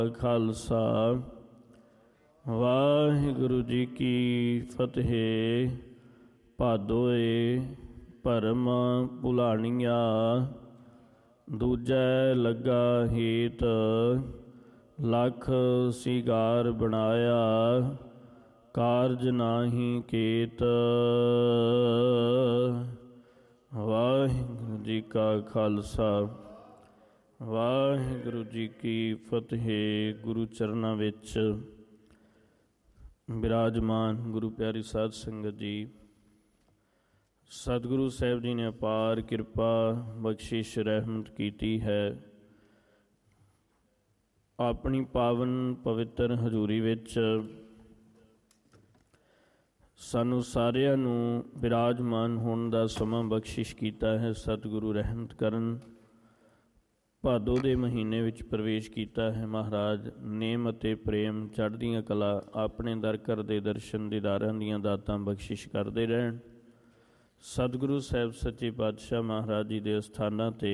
ਖਾਲਸਾ ਵਾਹਿਗੁਰੂ ਜੀ ਕੀ ਫਤਿਹ। ਭਾਦੋਏ ਭਰਮ ਭੁਲਾਣੀਆ, ਦੂਜੈ ਲੱਗਾ ਹੇਤ ਲੱਖ ਸਿਗਾਰ ਬਣਾਇਆ, ਕਾਰਜ ਨਾਹੀ ਕੇਤ। ਵਾਹਿਗੁਰੂ ਜੀ ਕਾ ਖਾਲਸਾ ਵਾਹਿਗੁਰੂ ਜੀ ਕੀ ਫਤਿਹ। ਗੁਰੂ ਚਰਨਾਂ ਵਿੱਚ ਬਿਰਾਜਮਾਨ ਗੁਰੂ ਪਿਆਰੀ ਸਾਧ ਸੰਗਤ ਜੀ, ਸਤਿਗੁਰੂ ਸਾਹਿਬ ਜੀ ਨੇ ਅਪਾਰ ਕਿਰਪਾ ਬਖਸ਼ਿਸ਼ ਰਹਿਮਤ ਕੀਤੀ ਹੈ। ਆਪਣੀ ਪਾਵਨ ਪਵਿੱਤਰ ਹਜ਼ੂਰੀ ਵਿੱਚ ਸਾਨੂੰ ਸਾਰਿਆਂ ਨੂੰ ਬਿਰਾਜਮਾਨ ਹੋਣ ਦਾ ਸਮਾਂ ਬਖਸ਼ਿਸ਼ ਕੀਤਾ ਹੈ। ਸਤਿਗੁਰੂ ਰਹਿਮਤ ਕਰਨ ਭਾਦੋ ਦੇ ਮਹੀਨੇ ਵਿੱਚ ਪ੍ਰਵੇਸ਼ ਕੀਤਾ ਹੈ। ਮਹਾਰਾਜ ਨੇਮ ਅਤੇ ਪ੍ਰੇਮ, ਚੜ੍ਹਦੀਆਂ ਕਲਾ, ਆਪਣੇ ਦਰ ਘਰ ਦੇ ਦਰਸ਼ਨ ਦੀਦਾਰਾਂ ਦੀਆਂ ਦਾਤਾਂ ਬਖਸ਼ਿਸ਼ ਕਰਦੇ ਰਹਿਣ। ਸਤਿਗੁਰੂ ਸਾਹਿਬ ਸੱਚੇ ਪਾਤਸ਼ਾਹ ਮਹਾਰਾਜ ਜੀ ਦੇ ਅਸਥਾਨਾਂ 'ਤੇ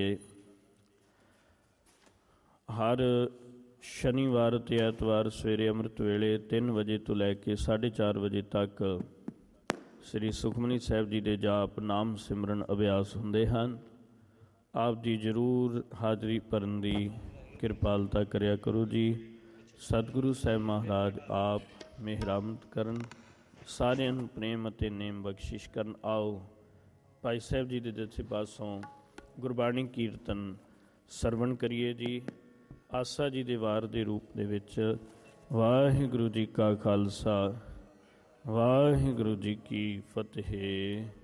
ਹਰ ਸ਼ਨੀਵਾਰ ਅਤੇ ਐਤਵਾਰ ਸਵੇਰੇ ਅੰਮ੍ਰਿਤ ਵੇਲੇ 3 ਵਜੇ ਤੋਂ ਲੈ ਕੇ 4:30 ਵਜੇ ਤੱਕ ਸ੍ਰੀ ਸੁਖਮਨੀ ਸਾਹਿਬ ਜੀ ਦੇ ਜਾਪ ਨਾਮ ਸਿਮਰਨ ਅਭਿਆਸ ਹੁੰਦੇ ਹਨ। ਆਪ ਜੀ ਜ਼ਰੂਰ ਹਾਜ਼ਰੀ ਭਰਨ ਦੀ ਕਿਰਪਾਲਤਾ ਕਰਿਆ ਕਰੋ ਜੀ। ਸਤਿਗੁਰੂ ਸਾਹਿਬ ਮਹਾਰਾਜ ਆਪ ਮਿਹਰਮਤ ਕਰਨ, ਸਾਰਿਆਂ ਨੂੰ ਪ੍ਰੇਮ ਅਤੇ ਨੇਮ ਬਖਸ਼ਿਸ਼ ਕਰਨ। ਆਓ ਭਾਈ ਸਾਹਿਬ ਜੀ ਦੇ ਜਥੇ ਪਾਸੋਂ ਗੁਰਬਾਣੀ ਕੀਰਤਨ ਸਰਵਣ ਕਰੀਏ ਜੀ। ਆਸਾ ਜੀ ਦੇ ਵਾਰ ਦੇ ਰੂਪ ਦੇ ਵਿੱਚ। ਵਾਹਿਗੁਰੂ ਜੀ ਕਾ ਖਾਲਸਾ ਵਾਹਿਗੁਰੂ ਜੀ ਕੀ ਫਤਿਹ।